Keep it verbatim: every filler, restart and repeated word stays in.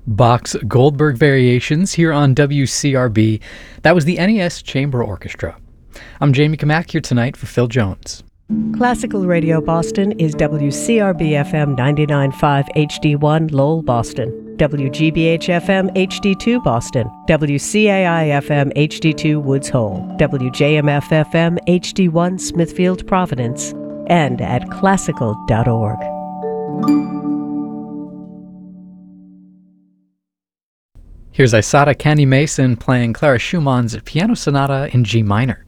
Bach's Goldberg Variations here on W C R B. That was the N E S Chamber Orchestra. I'm Jamie Kamak here tonight for Phil Jones. Classical Radio Boston is W C R B F M ninety-nine point five H D one Lowell, Boston, W G B H F M H D two Boston, W C A I F M H D two Woods Hole, W J M F F M H D one Smithfield, Providence, and at classical dot org. Here's Isata Candy Mason playing Clara Schumann's Piano Sonata in G minor.